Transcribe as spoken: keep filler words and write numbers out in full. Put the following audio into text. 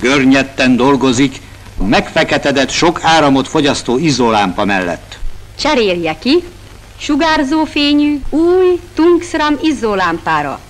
Görnyetten dolgozik, megfeketedett, sok áramot fogyasztó izzólámpa mellett. Cserélje ki sugárzó fényű, új Tungsram izzólámpára.